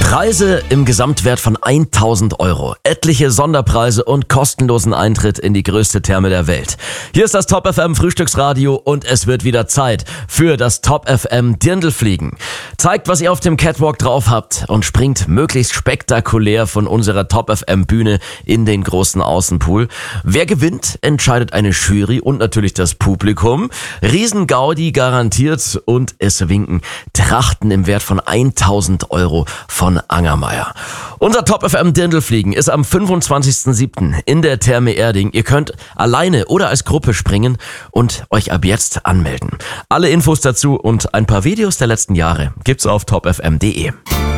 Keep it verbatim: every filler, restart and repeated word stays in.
Preise im Gesamtwert von tausend Euro, etliche Sonderpreise und kostenlosen Eintritt in die größte Therme der Welt. Hier ist das Top F M Frühstücksradio und es wird wieder Zeit für das Top F M Dirndlfliegen. Zeigt, was ihr auf dem Catwalk drauf habt und springt möglichst spektakulär von unserer Top F M Bühne in den großen Außenpool. Wer gewinnt, entscheidet eine Jury und natürlich das Publikum. Riesengaudi garantiert und es winken Trachten im Wert von tausend Euro von Angermeier. Unser Top F M Dirndlfliegen ist am fünfundzwanzigsten siebten in der Therme Erding. Ihr könnt alleine oder als Gruppe springen und euch ab jetzt anmelden. Alle Infos dazu und ein paar Videos der letzten Jahre gibt's auf top f m punkt d e.